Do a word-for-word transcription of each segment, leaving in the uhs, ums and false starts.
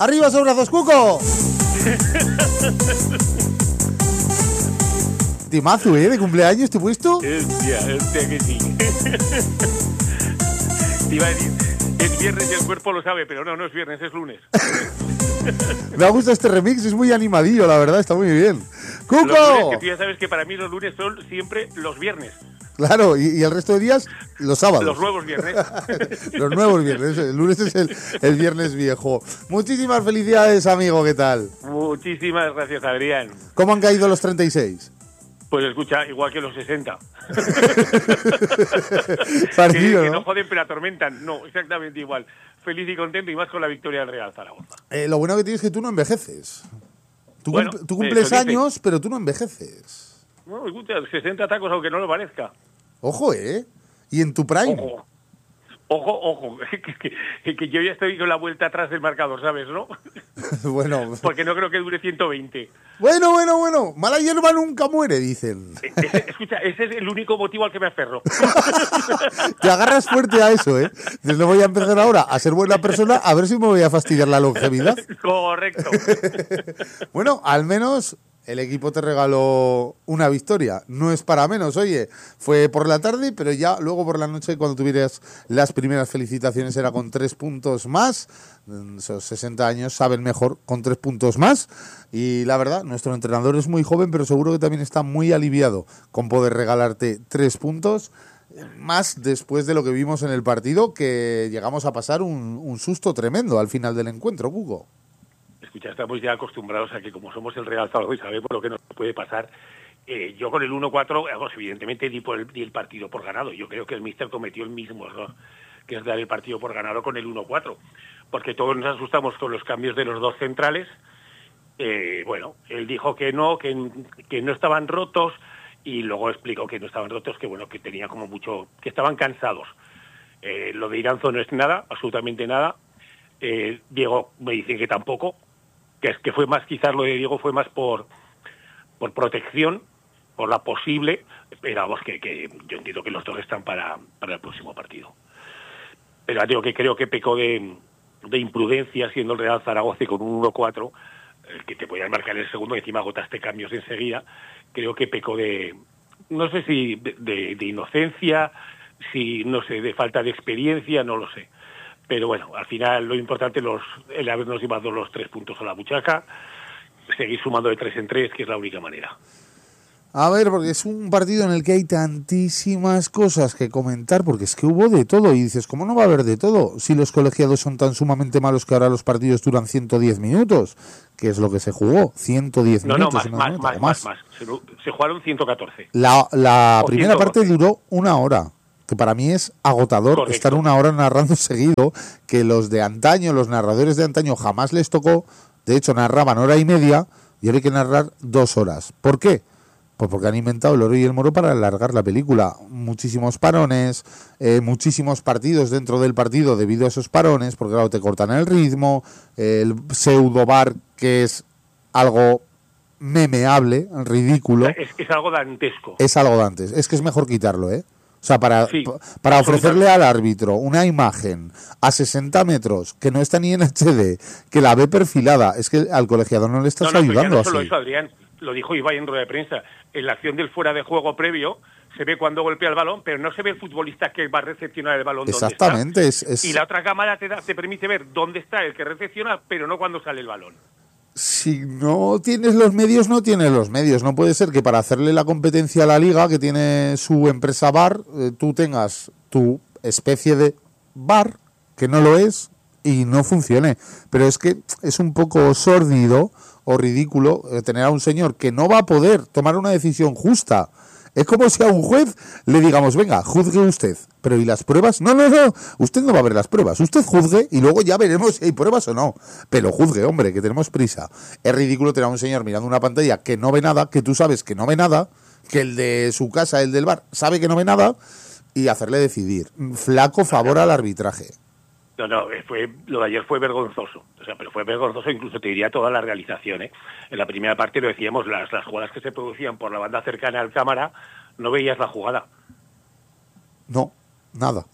¡Arriba esos brazos, Cuco! Timazo, ¿eh? De cumpleaños, ¿te he puesto? Hostia, hostia que sí. Te iba a decir, es viernes y el cuerpo lo sabe, pero no, no es viernes, es lunes. Me ha gustado este remix, es muy animadillo, la verdad, está muy bien. ¡Cuco! Los lunes, que tú ya sabes que para mí los lunes son siempre los viernes. Claro, y, y el resto de días, los sábados. Los nuevos viernes. Los nuevos viernes, el lunes es el, el viernes viejo. Muchísimas felicidades, amigo, ¿qué tal? Muchísimas gracias, Adrián. ¿Cómo han caído los treinta y seis? Pues escucha, igual que los sesenta. Partido, que, que ¿no? no joden, pero atormentan. No, exactamente igual. Feliz y contento, y más con la victoria del Real Zaragoza. Eh, lo bueno que tienes es que tú no envejeces. Tú, Bueno, cum- tú cumples años, pero tú no envejeces. No, escucha, sesenta tacos, aunque no lo parezca. Ojo, ¿eh? Y en tu prime. Ojo, ojo, ojo. que, que, que yo ya estoy con la vuelta atrás del marcador, ¿sabes, no? Bueno, Porque no creo que dure ciento veinte. bueno, bueno, bueno. Mala hierba nunca muere, dicen. Ese- escucha, ese es el único motivo al que me aferro. Te agarras fuerte a eso, ¿eh? Dices, no voy a empezar ahora a ser buena persona, a ver si me voy a fastidiar la longevidad. Correcto. Bueno, al menos el equipo te regaló una victoria. No es para menos, oye. Fue por la tarde, pero ya luego por la noche, cuando tuvieras las primeras felicitaciones, era con tres puntos más. Esos sesenta años saben mejor con tres puntos más. Y la verdad, nuestro entrenador es muy joven, pero seguro que también está muy aliviado con poder regalarte tres puntos. Más después de lo que vimos en el partido, que llegamos a pasar un, un susto tremendo al final del encuentro, Hugo. Escucha, estamos ya acostumbrados a que como somos el Real Zaragoza y sabemos lo que nos puede pasar, eh, yo con el uno cuatro, vamos, evidentemente di, por el, di el partido por ganado. Yo creo que el míster cometió el mismo error, que es dar el partido por ganado con el uno cuatro, porque todos nos asustamos con los cambios de los dos centrales. Eh, bueno, él dijo que no, que, que no estaban rotos, y luego explicó que no estaban rotos, que bueno, que tenía como mucho, que estaban cansados. Eh, lo de Iranzo no es nada, absolutamente nada. Eh, Diego me dice que tampoco, que es que fue más, quizás lo de Diego fue más por por protección, por la posible, pero vamos, que, que yo entiendo que los dos están para, para el próximo partido. Pero digo que creo que pecó de, de imprudencia siendo el Real Zaragoza y con un uno cuatro, el que te podían marcar el segundo y encima agotaste cambios enseguida. Creo que pecó de, no sé si de, de, de inocencia, si no sé, de falta de experiencia, no lo sé. Pero bueno, al final lo importante es los, el habernos llevado los tres puntos a la buchaca, seguir sumando de tres en tres, que es la única manera. A ver, porque es un partido en el que hay tantísimas cosas que comentar, porque es que hubo de todo, y dices, ¿cómo no va a haber de todo? Si los colegiados son tan sumamente malos que ahora los partidos duran ciento diez minutos, que es lo que se jugó, ciento diez No, no, minutos. más, más, nota, más, o más, más. Se, se jugaron ciento catorce. La, la O primera ciento doce. parte duró una hora, que para mí es agotador. Correcto. Estar una hora narrando seguido, que los de antaño, los narradores de antaño jamás les tocó, de hecho narraban hora y media, y ahora hay que narrar dos horas. ¿Por qué? Pues porque han inventado el oro y el moro para alargar la película. Muchísimos parones, eh, muchísimos partidos dentro del partido debido a esos parones, porque claro, te cortan el ritmo, el pseudo bar, que es algo memeable, ridículo. Es, es algo dantesco. Es algo de antes. Es que es mejor quitarlo, ¿eh? O sea, para, Sí, para ofrecerle al árbitro una imagen a sesenta metros que no está ni en H D, que la ve perfilada, es que al colegiado no le estás no, no, pero ya ayudando no solo así. eso, Adrián, lo dijo Ibai en rueda de prensa. En la acción del fuera de juego previo se ve cuando golpea el balón, pero no se ve el futbolista que va a recepcionar el balón. Exactamente. Dónde Es, está. es... Y la otra cámara te, da, te permite ver dónde está el que recepciona, pero no cuando sale el balón. Si no tienes los medios, no tienes los medios. No puede ser que para hacerle la competencia a la liga, que tiene su empresa bar, eh, tú tengas tu especie de bar, que no lo es, y no funcione. Pero es que es un poco sórdido o ridículo eh, tener a un señor que no va a poder tomar una decisión justa. Es como si a un juez le digamos, venga, juzgue usted. Pero ¿y las pruebas? No, no, no. Usted no va a ver las pruebas. Usted juzgue y luego ya veremos si hay pruebas o no. Pero juzgue, hombre, que tenemos prisa. Es ridículo tener a un señor mirando una pantalla que no ve nada, que tú sabes que no ve nada, que el de su casa, el del bar, sabe que no ve nada, y hacerle decidir. Flaco favor al arbitraje. No, no, fue, lo de ayer fue vergonzoso. O sea, pero fue vergonzoso, incluso te diría toda la realización, ¿eh? En la primera parte lo decíamos, las, las jugadas que se producían por la banda cercana al cámara, no veías la jugada. No, nada.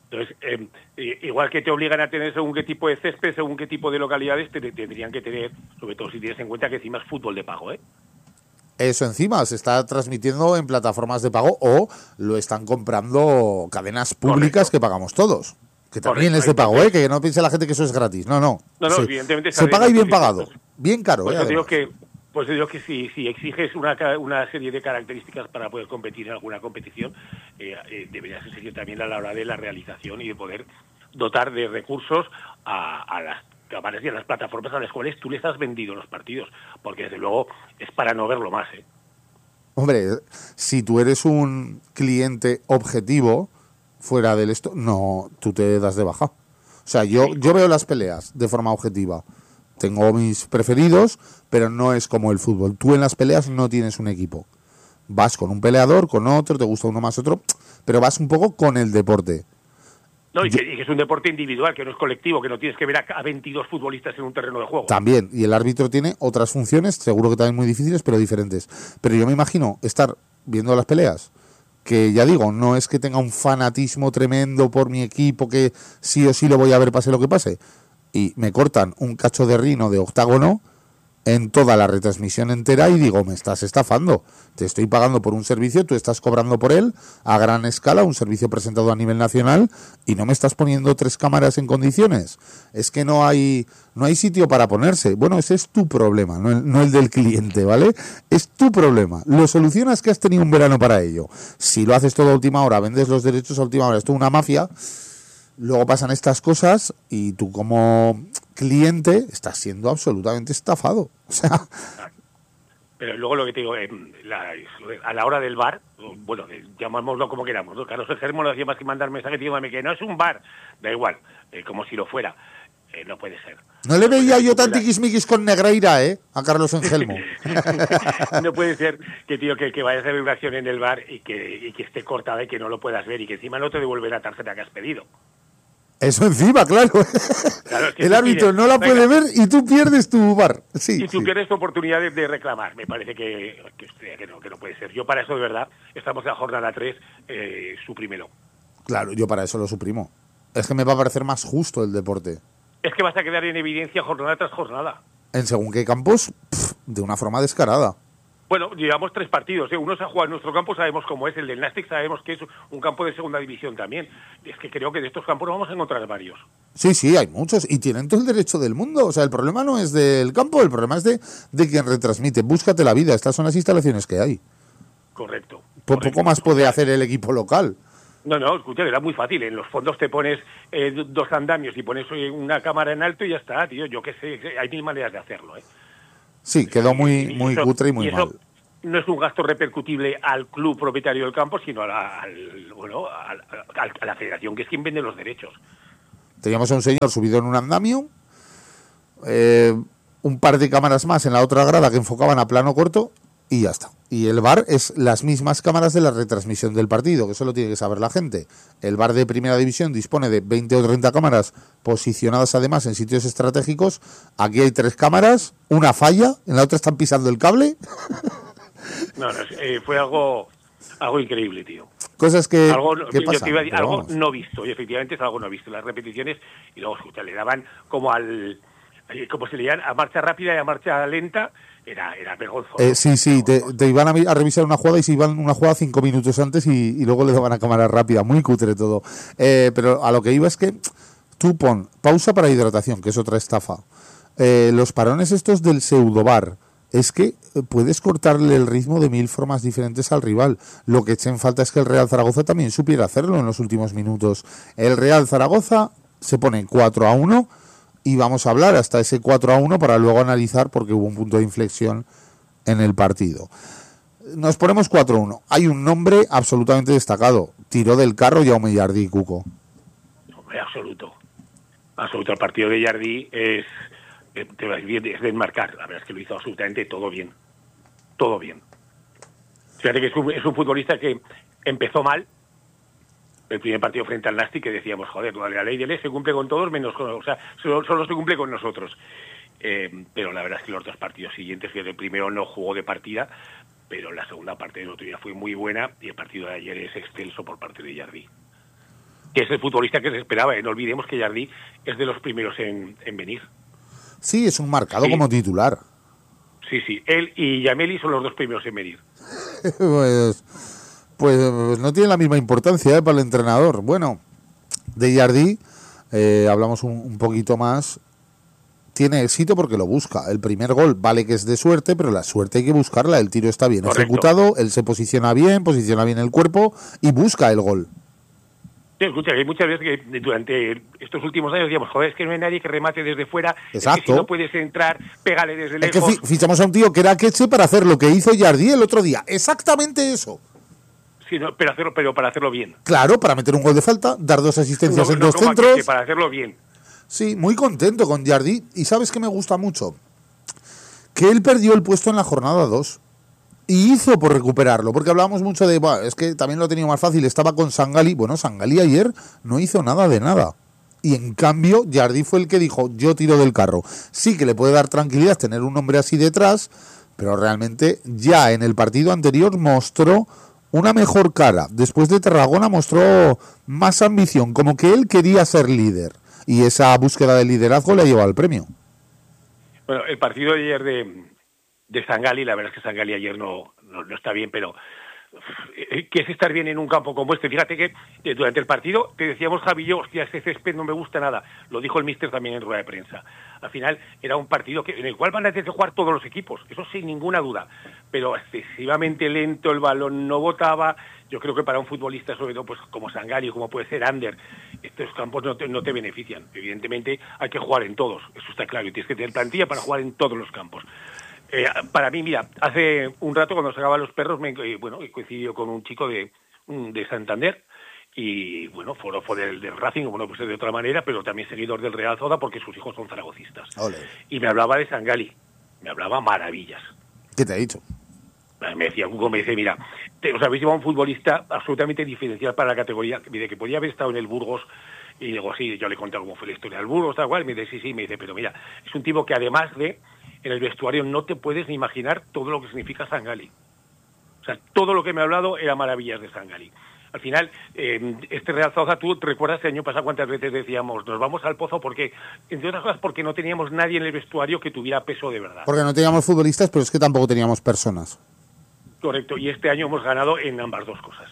Entonces, eh, igual que te obligan a tener según qué tipo de césped, según qué tipo de localidades, te, te tendrían que tener, sobre todo si tienes en cuenta que encima es fútbol de pago, ¿eh? Eso encima se está transmitiendo en plataformas de pago o lo están comprando cadenas públicas. Correcto. Que pagamos todos. Que también Correcto. Es de pago, entonces, ¿eh? Que no piense la gente que eso es gratis. No, no. No, no, se, evidentemente se paga y bien pagado. Pues, bien caro, pues ¿eh? Digo que, pues digo que si, si exiges una, una serie de características para poder competir en alguna competición, eh, eh, deberías exigir también a la hora de la realización y de poder dotar de recursos a, a las cámaras y a las plataformas a las cuales tú les has vendido los partidos, porque desde luego es para no verlo más, ¿eh? Hombre, si tú eres un cliente objetivo fuera del esto, no, tú te das de baja. O sea, yo, sí. yo veo las peleas de forma objetiva. Tengo mis preferidos, pero no es como el fútbol. Tú en las peleas no tienes un equipo. Vas con un peleador, con otro, te gusta uno más otro, pero vas un poco con el deporte. No, y que, y que es un deporte individual, que no es colectivo, que no tienes que ver a, a veintidós futbolistas en un terreno de juego. También, y el árbitro tiene otras funciones, seguro que también muy difíciles, pero diferentes. Pero yo me imagino estar viendo las peleas, que ya digo, no es que tenga un fanatismo tremendo por mi equipo, que sí o sí lo voy a ver pase lo que pase, y me cortan un cacho de rino de octágono en toda la retransmisión entera y digo, me estás estafando, te estoy pagando por un servicio, tú estás cobrando por él a gran escala, un servicio presentado a nivel nacional y no me estás poniendo tres cámaras en condiciones. Es que no hay no hay sitio para ponerse. Bueno, ese es tu problema, no el, no el del cliente, ¿vale? Es tu problema. Lo solucionas que has tenido un verano para ello. Si lo haces todo a última hora, vendes los derechos a última hora, esto es una mafia, luego pasan estas cosas y tú como cliente estás siendo absolutamente estafado. O sea, pero luego lo que te digo, eh, la, a la hora del bar, bueno, llamámoslo como queramos, ¿no? Carlos Engelmo no hacía más que mandar mensajes diciéndome que no es un bar, da igual, eh, como si lo fuera, eh, no puede ser. No le veía yo tan tiquismiquis con Negreira, ¿eh? A Carlos Engelmo. No puede ser que, tío, que, que vayas a ver una acción en el bar y que, y que esté cortada y que no lo puedas ver y que encima no te devuelve la tarjeta que has pedido. Eso encima, claro. Claro, es que el árbitro pides, no la puede venga, ver y tú pierdes tu bar. Sí, y tú sí. pierdes tu oportunidad de, de reclamar. Me parece que, que, que, no, que no puede ser. Yo para eso, de verdad, estamos en la jornada tres, eh, suprímelo. Claro, yo para eso lo suprimo. Es que me va a parecer más justo el deporte. Es que vas a quedar en evidencia jornada tras jornada. En según qué campos, pff, de una forma descarada. Bueno, llevamos tres partidos, ¿eh? Uno se ha jugado en nuestro campo, sabemos cómo es, el del Nàstic sabemos que es un campo de segunda división también. Es que creo que de estos campos vamos a encontrar varios. Sí, sí, hay muchos y tienen todo el derecho del mundo. O sea, el problema no es del campo, el problema es de, de quien retransmite. Búscate la vida, estas son las instalaciones que hay. Correcto. Por correcto. Poco más puede hacer el equipo local. No, no, escucha, era muy fácil. En los fondos te pones eh, dos andamios y pones una cámara en alto y ya está, tío. Yo qué sé, hay mil maneras de hacerlo, ¿eh? Sí, quedó muy, muy eso, cutre y muy y mal. No es un gasto repercutible al club propietario del campo, sino a la, al, bueno, a, a, a la federación, que es quien vende los derechos. Teníamos a un señor subido en un andamio, eh, un par de cámaras más en la otra grada que enfocaban a plano corto y ya está. Y el V A R es las mismas cámaras de la retransmisión del partido, que eso lo tiene que saber la gente. El V A R de Primera División dispone de veinte o treinta cámaras posicionadas además en sitios estratégicos. Aquí hay tres cámaras, una falla, en la otra están pisando el cable. No, no, eh, fue algo algo increíble, tío. Cosas que, algo, que pasan, te iba a decir, algo no visto, y efectivamente es algo no visto. Las repeticiones, y luego escucha, le daban como al como se le llaman a marcha rápida y a marcha lenta, era, era vergonzoso. Eh, sí, sí, te, te iban a, a revisar una jugada y se iban una jugada cinco minutos antes y, y luego le daban a cámara rápida, muy cutre todo. Eh, pero a lo que iba es que tú pon pausa para hidratación, que es otra estafa. Eh, los parones estos del pseudobar, es que puedes cortarle el ritmo de mil formas diferentes al rival. Lo que echa en falta es que el Real Zaragoza también supiera hacerlo en los últimos minutos. El Real Zaragoza se pone cuatro a uno y vamos a hablar hasta ese cuatro a uno para luego analizar porque hubo un punto de inflexión en el partido. Nos ponemos cuatro a uno. Hay un nombre absolutamente destacado. Tiró del carro Jaume Jardí, Cuco. Hombre, absoluto. Absoluto. El partido de Jardí es... te vas bien, es de enmarcar, la verdad es que lo hizo absolutamente todo bien, todo bien. Fíjate que es un, es un futbolista que empezó mal, el primer partido frente al Nàstic, que decíamos, joder, la ley de ley se cumple con todos, menos con, o sea, solo, solo se cumple con nosotros. Eh, pero la verdad es que los dos partidos siguientes, que el primero no jugó de partida, pero la segunda parte del otro día fue muy buena y el partido de ayer es excelso por parte de Jardí. que es el futbolista que se esperaba. No olvidemos que Jardí es de los primeros en, en venir. Sí, es un marcado sí. como titular. Sí, sí, él y Yameli son los dos primeros en venir. pues, pues no tiene la misma importancia ¿eh? para el entrenador. Bueno, de Jardí eh, hablamos un, un poquito más. Tiene éxito porque lo busca. El primer gol vale que es de suerte, pero la suerte hay que buscarla. El tiro está bien Correcto. ejecutado, él se posiciona bien, posiciona bien el cuerpo y busca el gol. Sí, escucha, hay muchas veces que durante estos últimos años decíamos, joder, es que no hay nadie que remate desde fuera. Exacto. Es que si no puedes entrar, pégale desde lejos. Es que fichamos a un tío que era Queche para hacer lo que hizo Jardí el otro día. Exactamente eso. Sí, no, pero, hacerlo, pero para hacerlo bien. Claro, para meter un gol de falta, dar dos asistencias no, en no, dos como centros. Que para hacerlo bien. Sí, muy contento con Jardí. Y ¿sabes qué me gusta mucho? Que él perdió el puesto en la jornada dos. Y hizo por recuperarlo, porque hablábamos mucho de, bah, es que también lo ha tenido más fácil, estaba con Sangali. Bueno, Sangali ayer no hizo nada de nada. Y en cambio, Jardí fue el que dijo, yo tiro del carro. Sí que le puede dar tranquilidad tener un hombre así detrás, pero realmente ya en el partido anterior mostró una mejor cara. Después de Tarragona mostró más ambición, como que él quería ser líder. Y esa búsqueda de liderazgo le ha llevado al premio. Bueno, el partido de ayer de... de Sangali, la verdad es que Sangali ayer no, no, no está bien, pero ¿qué es estar bien en un campo como este? Fíjate que eh, durante el partido te decíamos, Javi, yo, hostia, este césped no me gusta nada. Lo dijo el míster también en rueda de prensa. Al final era un partido que, en el cual van a tener que jugar todos los equipos, eso sin ninguna duda. Pero excesivamente lento, el balón no botaba. Yo creo que para un futbolista, sobre todo pues como Sangali, como puede ser Ander, estos campos no te, no te benefician. Evidentemente hay que jugar en todos, eso está claro. Y tienes que tener plantilla para jugar en todos los campos. Eh, para mí, mira, hace un rato cuando sacaban los perros, me, eh, bueno, coincidió con un chico de, de Santander y, bueno, fue, fue del, del Racing, bueno, pues de otra manera, pero también seguidor del Real Zoda porque sus hijos son zaragocistas. Olé. Y me hablaba de Sangali, me hablaba maravillas. ¿Qué te ha dicho? Me decía, Hugo, me dice, mira, te, os habéis llevado un futbolista absolutamente diferencial para la categoría, de que podía haber estado en el Burgos. Y digo, sí, yo le conté cómo fue la historia del Burgos, tal cual, y me dice, sí, sí, me dice, pero mira, es un tipo que además de, en el vestuario no te puedes ni imaginar todo lo que significa Sangali. O sea, todo lo que me ha hablado era maravillas de Sangali. Al final, eh, este Real Zaragoza, tú te recuerdas el año pasado cuántas veces decíamos, nos vamos al pozo porque, entre otras cosas, porque no teníamos nadie en el vestuario que tuviera peso de verdad. Porque no teníamos futbolistas, pero es que tampoco teníamos personas. Correcto, y este año hemos ganado en ambas dos cosas.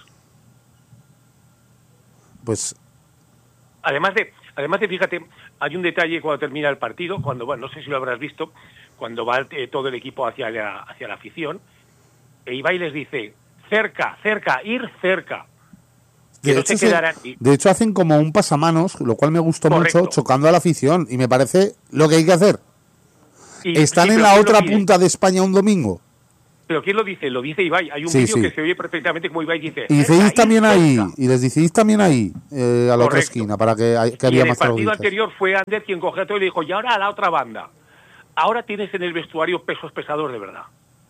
Pues... Además de, además de, fíjate, hay un detalle cuando termina el partido, cuando, bueno, no sé si lo habrás visto, cuando va eh, todo el equipo hacia la, hacia la afición, e Ibai les dice, cerca, cerca, ir cerca. Que de, no hecho, se quedaran... se, de hecho, hacen como un pasamanos, lo cual me gustó Correcto. mucho, chocando a la afición, y me parece lo que hay que hacer. Y, ¿Están sí, en la otra pide? punta de España un domingo? ¿Pero quién lo dice? Lo dice Ibai. Hay un sí, vídeo sí. que se oye perfectamente como Ibai dice... Y decís también cerca. ahí, y les decís también ahí, eh, a la Correcto. otra esquina, para que, que y había en el más partido traductas. anterior fue Ander quien cogió todo y le dijo, y ahora a la otra banda. Ahora tienes en el vestuario pesos pesados de verdad.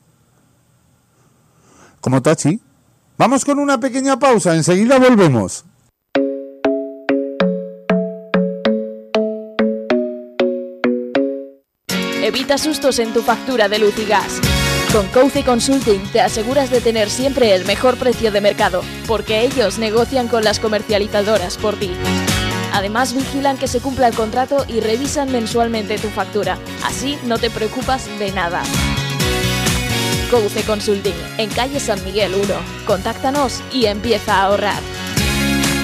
Como Tachi. Vamos con una pequeña pausa, enseguida volvemos. Evita sustos en tu factura de luz y gas. Con Couce Consulting te aseguras de tener siempre el mejor precio de mercado, porque ellos negocian con las comercializadoras por ti. Además vigilan que se cumpla el contrato y revisan mensualmente tu factura. Así no te preocupas de nada. Couce Consulting, en calle San Miguel uno. Contáctanos y empieza a ahorrar.